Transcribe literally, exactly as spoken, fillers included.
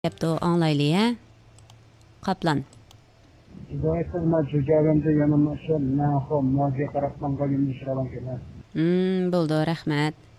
Yaptı anglaylı ha? Kaplan. Hidayetler Jo'jaganda yanılmasa, Naho, Mo'ga qarab manqol yondashiraman kelar. Hmm, bo'ldi, rahmat.